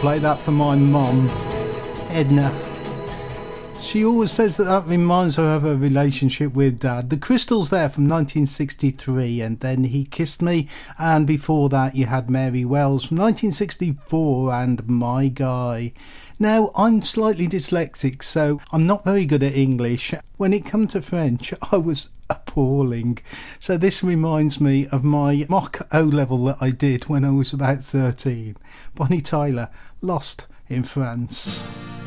play that for my mum, Edna. She always says that reminds her of her relationship with Dad. The Crystals there from 1963, and then He Kissed Me, and before that you had Mary Wells from 1964 and My Guy. Now, I'm slightly dyslexic, so I'm not very good at English. When it comes to French, I was appalling. So this reminds me of my mock O-level that I did when I was about 13. Bonnie Tyler, Lost in France.